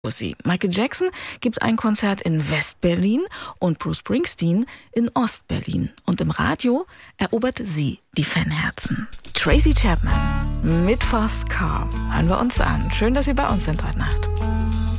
Michael Jackson gibt ein Konzert in West-Berlin und Bruce Springsteen in Ost-Berlin. Und im Radio erobert sie die Fanherzen. Tracy Chapman mit Fast Car hören wir uns an. Schön, dass Sie bei uns sind heute Nacht.